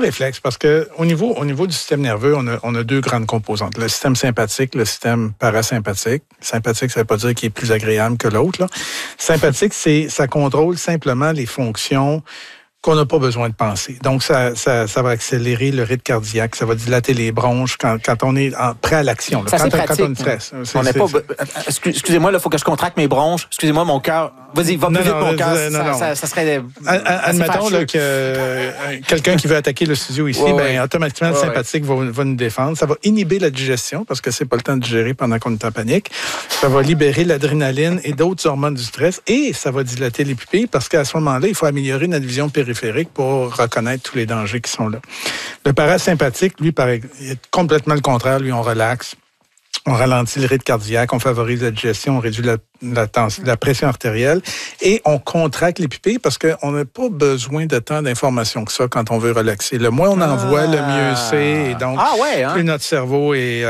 réflexe parce que au niveau du système nerveux, on a deux grandes composantes. Le système sympathique, le système parasympathique. Sympathique, ça veut pas dire qu'il est plus agréable que l'autre, là. Sympathique, ça contrôle simplement les fonctions qu'on n'a pas besoin de penser. Donc, ça va accélérer le rythme cardiaque, ça va dilater les bronches quand on est prêt à l'action. Là, quand on stresse. Excusez-moi, il faut que je contracte mes bronches. Excusez-moi, mon cœur. Vas-y, va plus vite, mon cœur. Ça serait... Admettons là, que quelqu'un qui veut attaquer le studio ici, automatiquement, le sympathique va nous défendre. Ça va inhiber la digestion parce que c'est pas le temps de digérer pendant qu'on est en panique. Ça va libérer l'adrénaline et d'autres hormones du stress et ça va dilater les pupilles parce qu'à ce moment-là, il faut améliorer notre vision périphérique pour reconnaître tous les dangers qui sont là. Le parasympathique, lui, est complètement le contraire. Lui, on relaxe. On ralentit le rythme cardiaque, on favorise la digestion, on réduit la pression artérielle et on contracte les pupilles parce qu'on n'a pas besoin de tant d'informations que ça quand on veut relaxer. Le moins on en voit, le mieux c'est. Et donc, plus notre cerveau est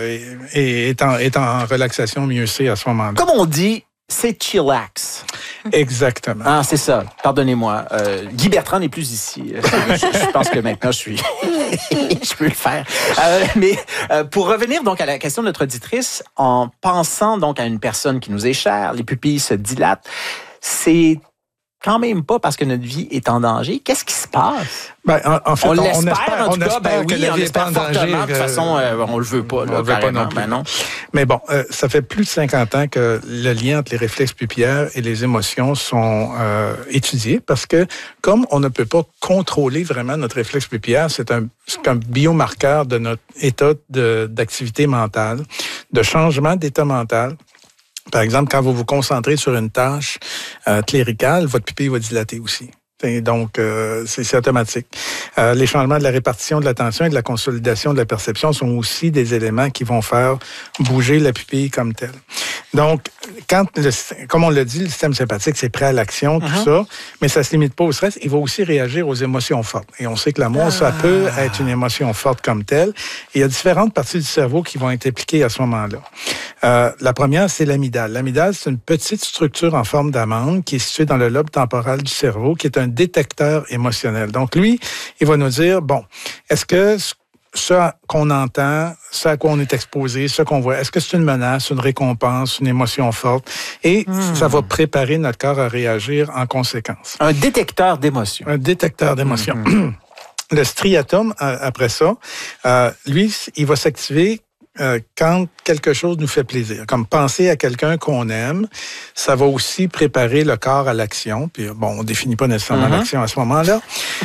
en relaxation, mieux c'est à ce moment-là. Comme on dit, c'est chillax. Exactement. Ah, c'est ça. Pardonnez-moi. Guy Bertrand n'est plus ici. Je pense que maintenant, je peux le faire. Mais pour revenir donc à la question de notre auditrice, en pensant donc à une personne qui nous est chère, les pupilles se dilatent, c'est quand même pas parce que notre vie est en danger. Qu'est-ce qui se passe? En fait, on l'espère, en tout cas. On l'espère fortement. De toute façon, on le veut pas. Là, on le veut pas non plus. Non. Mais bon, ça fait plus de 50 ans que le lien entre les réflexes pupillaires et les émotions sont étudiés parce que comme on ne peut pas contrôler vraiment notre réflexe pupillaire, c'est un biomarqueur de notre état d'activité mentale, de changement d'état mental. Par exemple, quand vous vous concentrez sur une tâche cléricale, votre pupille va dilater aussi. Donc, c'est automatique. Les changements de la répartition de l'attention et de la consolidation de la perception sont aussi des éléments qui vont faire bouger la pupille comme telle. Donc, comme on l'a dit, le système sympathique, c'est prêt à l'action, tout ça, mais ça ne se limite pas au stress. Il va aussi réagir aux émotions fortes. Et on sait que l'amour, ça peut être une émotion forte comme telle. Et il y a différentes parties du cerveau qui vont être impliquées à ce moment-là. La première, c'est l'amygdale. L'amygdale, c'est une petite structure en forme d'amande qui est située dans le lobe temporal du cerveau, qui est un détecteur émotionnel. Donc, lui, il va nous dire, est-ce que ce qu'on entend, ce à quoi on est exposé, ce qu'on voit, est-ce que c'est une menace, une récompense, une émotion forte? Et ça va préparer notre corps à réagir en conséquence. Un détecteur d'émotions. Un détecteur d'émotions. Le striatum, après ça, lui, il va s'activer quand quelque chose nous fait plaisir, comme penser à quelqu'un qu'on aime, ça va aussi préparer le corps à l'action. Puis on définit pas nécessairement l'action à ce moment-là.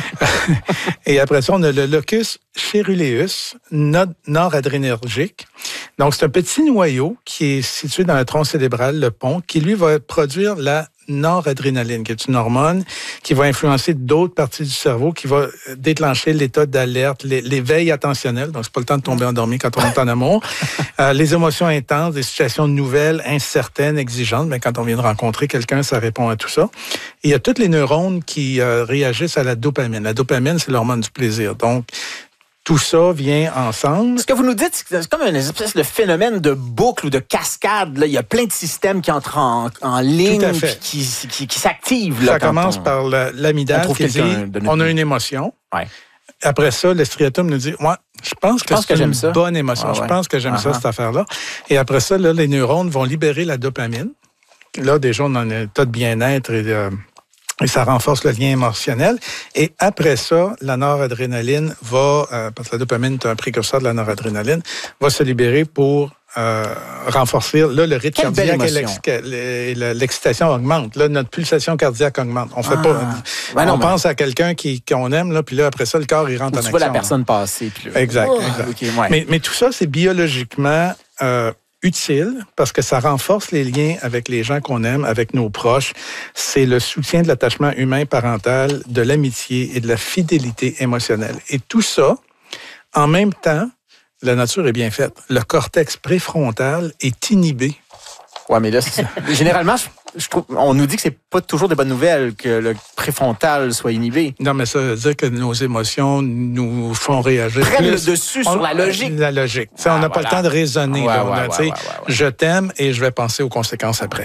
Et après ça, on a le locus coeruleus noradrénergique. Donc, c'est un petit noyau qui est situé dans le tronc cérébral, le pont, qui lui va produire la noradrénaline, qui est une hormone qui va influencer d'autres parties du cerveau, qui va déclencher l'état d'alerte, l'éveil attentionnel. Donc, c'est pas le temps de tomber endormi quand on est en amour. Les émotions intenses, des situations nouvelles, incertaines, exigeantes. Mais quand on vient de rencontrer quelqu'un, ça répond à tout ça. Et il y a tous les neurones qui réagissent à la dopamine. La dopamine, c'est l'hormone du plaisir. Donc, tout ça vient ensemble. Ce que vous nous dites, c'est comme une espèce de phénomène de boucle ou de cascade. Là. Il y a plein de systèmes qui entrent en ligne et qui s'activent. Ça commence par l'amygdale qui dit on a une émotion. Ouais. Après ça, le striatum nous dit je pense que c'est une bonne émotion. Je pense que j'aime ça, cette affaire-là. Et après ça, là, les neurones vont libérer la dopamine. Là, déjà, on est en état de bien-être et ça renforce le lien émotionnel. Et après ça, la noradrénaline parce que la dopamine est un précurseur de la noradrénaline, va se libérer pour renforcer le rythme cardiaque et l'excitation augmente. Là, notre pulsation cardiaque augmente. On fait pas. On pense à quelqu'un qu'on aime, là, puis là, après ça, le corps, il rentre en action. Tu vois la personne passer. Puis là, exact. Okay, ouais. Mais tout ça, c'est biologiquement utile parce que ça renforce les liens avec les gens qu'on aime, avec nos proches. C'est le soutien de l'attachement humain parental, de l'amitié et de la fidélité émotionnelle. Et tout ça, en même temps, la nature est bien faite. Le cortex préfrontal est inhibé. Ouais, mais là, généralement, je trouve, on nous dit que c'est pas toujours des bonnes nouvelles que le préfrontal soit inhibé. Non, mais ça veut dire que nos émotions nous font réagir. Prennent le dessus sur la logique. La logique. On n'a pas le temps de raisonner. Je t'aime et je vais penser aux conséquences après.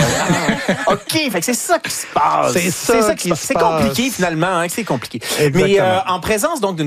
OK, fait que c'est ça qui se passe. C'est ça qui se passe. C'est compliqué, finalement. C'est compliqué. Exactement. Mais en présence, donc, d'une